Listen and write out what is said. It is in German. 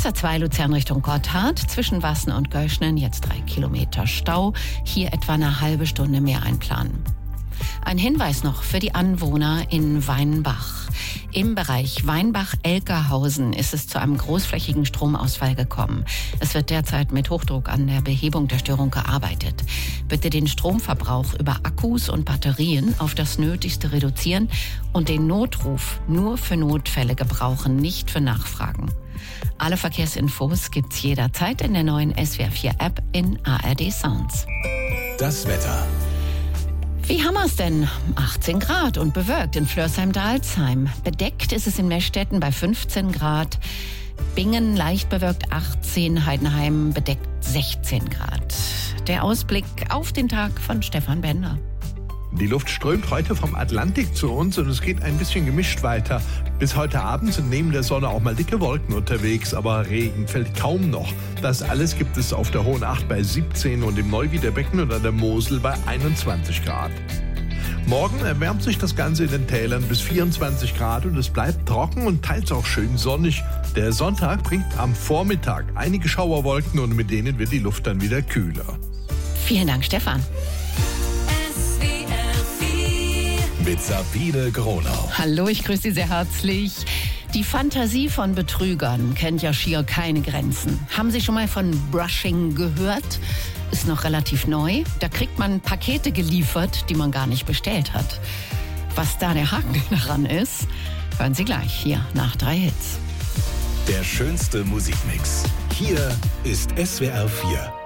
A2 Luzern Richtung Gotthard, zwischen Wassen und Göschnen jetzt 3 Kilometer Stau. Hier etwa eine halbe Stunde mehr einplanen. Ein Hinweis noch für die Anwohner in Weinbach. Im Bereich Weinbach-Elkerhausen ist es zu einem großflächigen Stromausfall gekommen. Es wird derzeit mit Hochdruck an der Behebung der Störung gearbeitet. Bitte den Stromverbrauch über Akkus und Batterien auf das Nötigste reduzieren und den Notruf nur für Notfälle gebrauchen, nicht für Nachfragen. Alle Verkehrsinfos gibt's jederzeit in der neuen SWR4-App in ARD Sounds. Das Wetter. Wie haben wir es denn? 18 Grad und bewölkt in Flörsheim-Dalsheim. Bedeckt ist es in Meschstetten bei 15 Grad. Bingen leicht bewölkt 18, Heidenheim bedeckt 16 Grad. Der Ausblick auf den Tag von Stefan Bender. Die Luft strömt heute vom Atlantik zu uns und es geht ein bisschen gemischt weiter. Bis heute Abend sind neben der Sonne auch mal dicke Wolken unterwegs, aber Regen fällt kaum noch. Das alles gibt es auf der Hohen Acht bei 17 und im Neuwiederbecken und an der Mosel bei 21 Grad. Morgen erwärmt sich das Ganze in den Tälern bis 24 Grad und es bleibt trocken und teils auch schön sonnig. Der Sonntag bringt am Vormittag einige Schauerwolken und mit denen wird die Luft dann wieder kühler. Vielen Dank, Stefan. Mit Sabine Gronau. Hallo, ich grüße Sie sehr herzlich. Die Fantasie von Betrügern kennt ja schier keine Grenzen. Haben Sie schon mal von Brushing gehört? Ist noch relativ neu. Da kriegt man Pakete geliefert, die man gar nicht bestellt hat. Was da der Haken daran ist, hören Sie gleich hier nach 3 Hits. Der schönste Musikmix. Hier ist SWR 4.